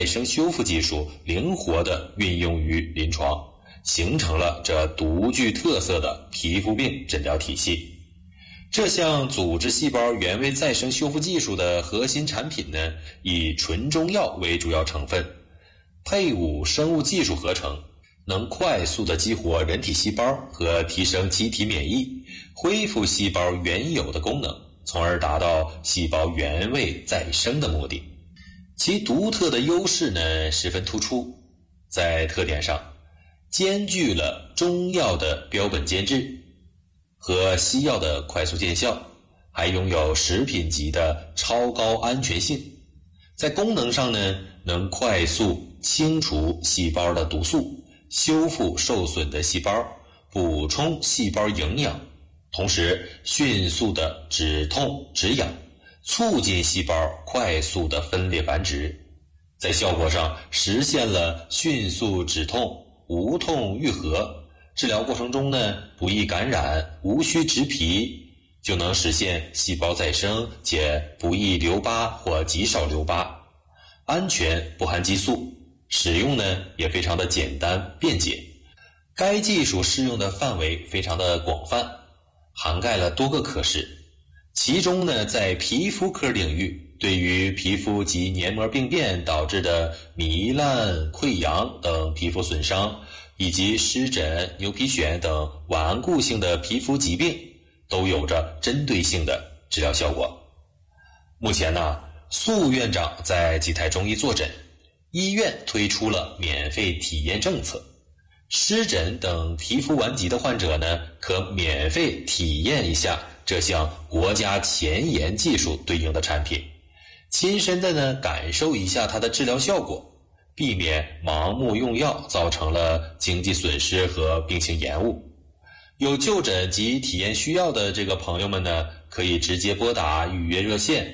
再生修复技术灵活地运用于临床，形成了这独具特色的皮肤病诊疗体系。这项组织细胞原位再生修复技术的核心产品呢，以纯中药为主要成分，配伍生物技术合成，能快速地激活人体细胞和提升机体免疫，恢复细胞原有的功能，从而达到细胞原位再生的目的。其独特的优势呢十分突出，在特点上兼具了中药的标本兼治和西药的快速见效，还拥有食品级的超高安全性。在功能上呢，能快速清除细胞的毒素，修复受损的细胞，补充细胞营养，同时迅速的止痛止痒，促进细胞快速的分裂繁殖。在效果上实现了迅速止痛、无痛愈合，治疗过程中呢不易感染，无需植皮，就能实现细胞再生，且不易留疤或极少留疤，安全，不含激素，使用呢也非常的简单便捷。该技术适用的范围非常的广泛，涵盖了多个科室，其中呢在皮肤科领域，对于皮肤及黏膜病变导致的糜烂、溃疡等皮肤损伤，以及湿疹、牛皮癣等顽固性的皮肤疾病，都有着针对性的治疗效果。目前呢，苏院长在吉泰中医坐诊，医院推出了免费体验政策，湿疹等皮肤顽疾的患者呢，可免费体验一下这项国家前沿技术对应的产品，亲身的呢感受一下它的治疗效果，避免盲目用药造成了经济损失和病情延误。有就诊及体验需要的这个朋友们呢，可以直接拨打预约热线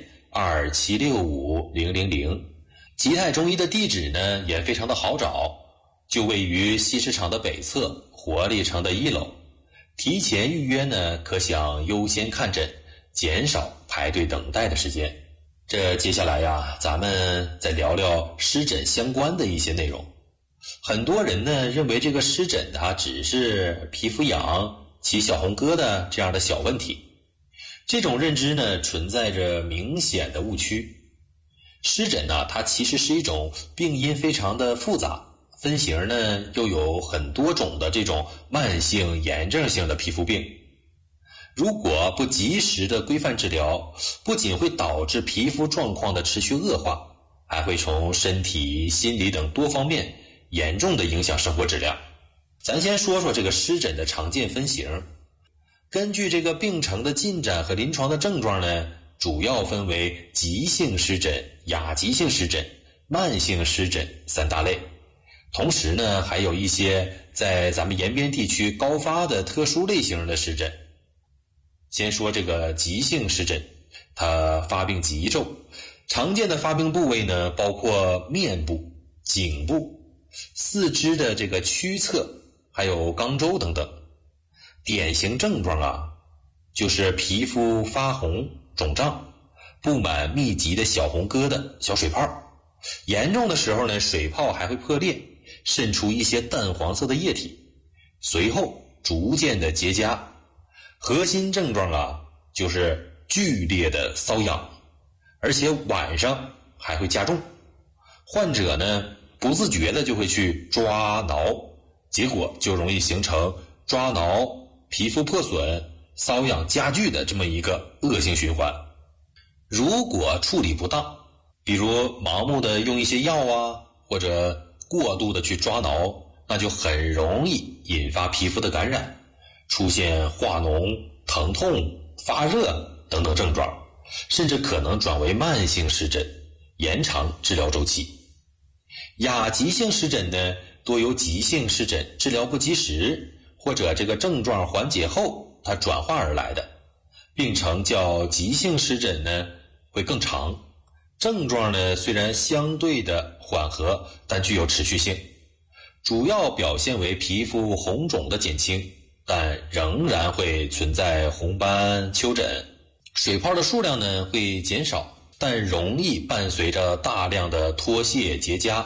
27650000。吉泰中医的地址呢也非常的好找，就位于西市场的北侧，活力城的1楼。提前预约呢，可享优先看诊，减少排队等待的时间。这接下来呀，咱们再聊聊湿疹相关的一些内容。很多人呢认为这个湿疹它只是皮肤痒、起小红疙瘩这样的小问题，这种认知呢存在着明显的误区。湿疹呢，它其实是一种病因非常的复杂，分型呢又有很多种的这种慢性炎症性的皮肤病。如果不及时的规范治疗，不仅会导致皮肤状况的持续恶化，还会从身体、心理等多方面严重的影响生活质量。咱先说说这个湿疹的常见分型。根据这个病程的进展和临床的症状呢，主要分为急性湿疹、亚急性湿疹、慢性湿疹3大类。同时呢，还有一些在咱们延边地区高发的特殊类型的湿疹。先说这个急性湿疹，它发病急骤，常见的发病部位呢，包括面部、颈部、四肢的这个躯侧，还有肛周等等。典型症状啊，就是皮肤发红、肿胀，布满密集的小红疙瘩、小水泡，严重的时候呢，水泡还会破裂，渗出一些淡黄色的液体，随后逐渐的结痂。核心症状啊，就是剧烈的瘙痒，而且晚上还会加重。患者呢，不自觉的就会去抓挠，结果就容易形成抓挠、皮肤破损、瘙痒加剧的这么一个恶性循环。如果处理不当，比如盲目的用一些药啊，或者过度的去抓挠，那就很容易引发皮肤的感染，出现化脓、疼痛、发热等等症状，甚至可能转为慢性湿疹，延长治疗周期。亚急性湿疹呢，多由急性湿疹治疗不及时，或者这个症状缓解后它转化而来的。病程较急性湿疹呢会更长，症状呢虽然相对的缓和，但具有持续性，主要表现为皮肤红肿的减轻，但仍然会存在红斑、丘疹，水泡的数量呢会减少， 但容易伴随着大量的脱屑结痂。